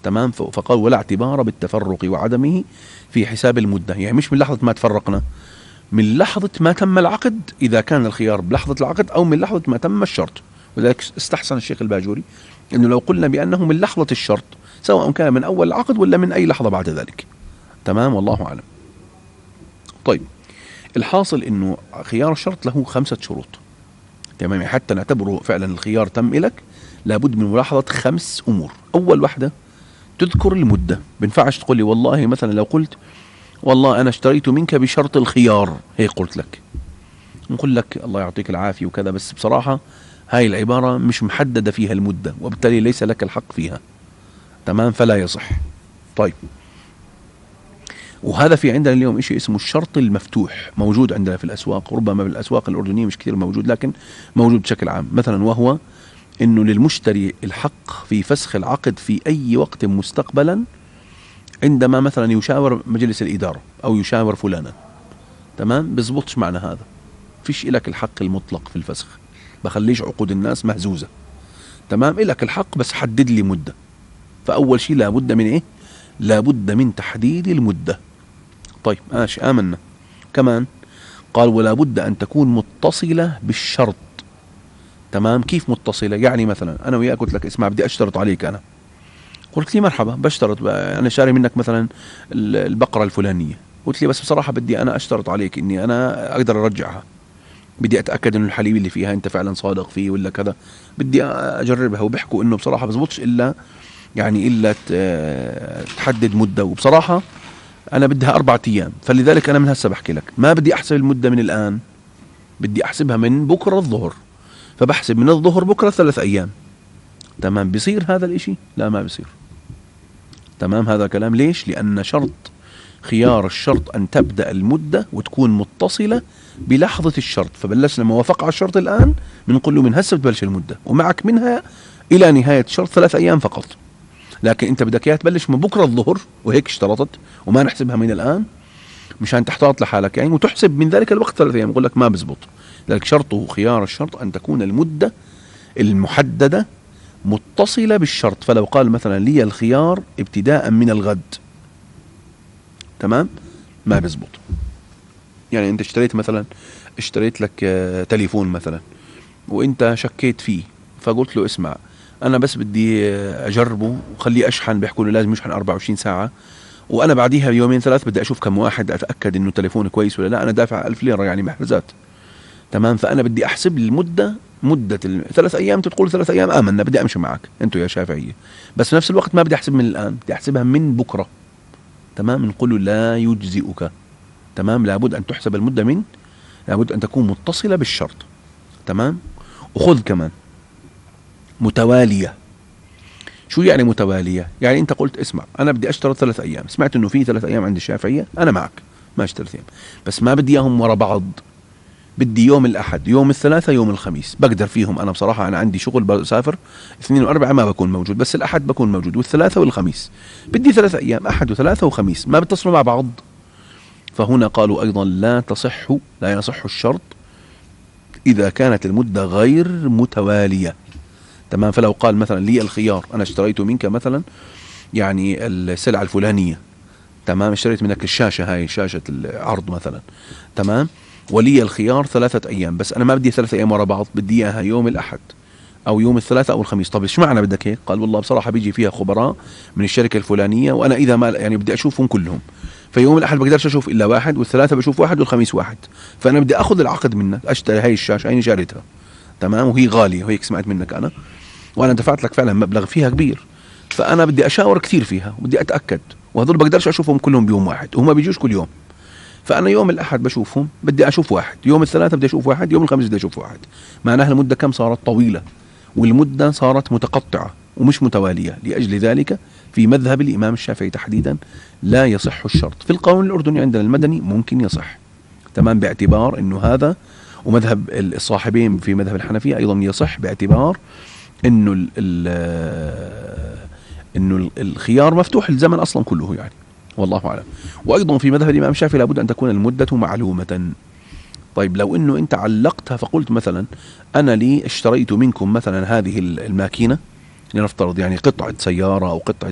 تمام. فقال ولا اعتبار بالتفرق وعدمه في حساب المدة، يعني مش من لحظة ما تفرقنا، من لحظة ما تم العقد إذا كان الخيار بلحظة العقد أو من لحظة ما تم الشرط. ولذلك استحسن الشيخ الباجوري أنه لو قلنا بأنه من لحظة الشرط سواء كان من أول العقد ولا من أي لحظة بعد ذلك. تمام، والله أعلم. طيب، الحاصل أنه خيار الشرط له 5 شروط. تمام، حتى نعتبره فعلا الخيار تم لك لابد من ملاحظة 5 أمور. أول واحدة تذكر المدة. بنفعش تقول لي والله مثلا لو قلت والله أنا اشتريت منك بشرط الخيار، هيك قلت لك، نقول لك الله يعطيك العافية وكذا، بس بصراحة هاي العبارة مش محددة فيها المدة وبالتالي ليس لك الحق فيها. تمام، فلا يصح. طيب، وهذا في عندنا اليوم شيء اسمه الشرط المفتوح، موجود عندنا في الأسواق، ربما بالأسواق الأردنية مش كثير موجود لكن موجود بشكل عام. مثلا وهو إنه للمشتري الحق في فسخ العقد في أي وقت مستقبلا عندما مثلا يشاور مجلس الإدارة أو يشاور فلانا. تمام، بزبطش معنى هذا، فيش إلك الحق المطلق في الفسخ، بخليش عقود الناس مهزوزة. تمام، إلك الحق بس حدد لي مدة. فأول شيء لابد من إيه؟ لابد من تحديد المدة. طيب ماشي، آمنا. كمان قال ولا بد أن تكون متصلة بالشرط. تمام، كيف متصلة؟ يعني مثلا أنا وياك قلت لك اسمع بدي أشترط عليك، أنا قلت لي مرحبا بشترط، أنا شاري منك مثلا البقرة الفلانية، قلت لي بس بصراحة بدي أنا أشترط عليك إني أنا أقدر أرجعها، بدي أتأكد إنه الحليب اللي فيها أنت فعلا صادق فيه ولا كذا، بدي أجربها. وبيحكوا إنه بصراحة بزبطش إلا يعني إلا تحدد مدة، وبصراحة أنا بدها 4 أيام. فلذلك أنا من هسه بحكي لك ما بدي أحسب المدة من الآن، بدي أحسبها من بكرة الظهر. فبحسب من الظهر بكرة 3 أيام. تمام، بيصير هذا الإشي؟ لا، ما بيصير. تمام، هذا كلام. ليش؟ لأن شرط خيار الشرط أن تبدأ المدة وتكون متصلة بلحظة الشرط. فبلشنا موافقة على الشرط الآن بنقول له من هسه بتبلش المدة ومعك منها إلى نهاية الشرط 3 أيام فقط. لكن أنت بدك إياها تبلش من بكرة الظهر وهيك اشترطت وما نحسبها من الآن مشان تحتاط لحالك يعني، وتحسب من ذلك الوقت 3 أيام. يقول لك ما بزبط. لذلك شرطه خيار الشرط أن تكون المدة المحددة متصلة بالشرط. فلو قال مثلا لي الخيار ابتداء من الغد، تمام، ما بزبط. يعني انت اشتريت لك تليفون مثلا وانت شكيت فيه، فقلت له اسمع انا بس بدي اجربه وخليه اشحن، بيحكوا له لازم يشحن 24 ساعة، وانا بعديها بيومين 3 بدي اشوف كم واحد اتاكد انه تليفون كويس ولا لا، انا دافع 1000 ليرة يعني محرزات. تمام، فانا بدي احسب المدة، مدة 3 ايام. تقول 3 ايام، امنا بدي امشي معك انتو يا شافعية، بس في نفس الوقت ما بدي احسب من الان، بدي احسبها من بكرة. تمام، نقول له لا يجزئك. تمام، لابد ان تحسب المدة لابد ان تكون متصلة بالشرط. تمام، وخذ كمان متوالية. شو يعني متوالية؟ يعني انت قلت اسمع انا بدي اشترط 3 ايام، سمعت انه في 3 ايام عند الشافعية، انا معك ماشي 3 ايام، بس ما بدي اياهم ورا بعض، بدي يوم الأحد، يوم الثلاثة، يوم الخميس. بقدر فيهم أنا بصراحة، أنا عندي شغل بسافر 2 و4 ما بكون موجود، بس الأحد بكون موجود والثلاثة والخميس. بدي 3 أيام، أحد وثلاثة وخميس، ما بيتصلوا مع بعض. فهنا قالوا أيضا لا يصح الشرط إذا كانت المدة غير متوالية. تمام، فلو قال مثلا لي الخيار، أنا اشتريت منك مثلا يعني السلعة الفلانية، تمام، اشتريت منك الشاشة، هاي شاشة العرض مثلا، تمام، ولي الخيار 3 أيام، بس أنا ما بدي 3 أيام ورا بعض، بدي إياها يوم الأحد أو يوم الثلاثاء أو الخميس. طب إيش معنى بدك هيك؟ قال والله بصراحة بيجي فيها خبراء من الشركة الفلانية وأنا إذا ما يعني بدي أشوفهم كلهم، فيوم الأحد بقدرش أشوف إلا واحد، والثلاثاء بشوف واحد، والخميس واحد، فأنا بدي أخذ العقد منك، أشتري هاي الشاشة، هاي شاريتها، تمام، وهي غالية وهيك سمعت منك أنا، وأنا دفعت لك فعلا مبلغ فيها كبير، فأنا بدي أشاور كثير فيها وبدي أتأكد، وهذول بقدرش أشوفهم كلهم بيوم واحد وهم بيجوش كل يوم. فأنا يوم الأحد بشوفهم بدي أشوف واحد، يوم الثلاثاء بدي أشوف واحد، يوم الخميس بدي أشوف واحد. معناها المدة كم صارت طويلة، والمدة صارت متقطعة ومش متوالية. لأجل ذلك في مذهب الإمام الشافعي تحديدا لا يصح الشرط. في القانون الأردني عندنا المدني ممكن يصح، تمام، باعتبار أنه هذا، ومذهب الصاحبين في مذهب الحنفية أيضا يصح، باعتبار أنه أنه الخيار مفتوح الزمن أصلا كله يعني، والله أعلم. وأيضا في مذهب الإمام الشافعي لابد أن تكون المدة معلومة. طيب لو أنه أنت علقتها فقلت مثلا أنا لي اشتريت منكم مثلا هذه الماكينة، لنفترض يعني قطعة سيارة أو قطعة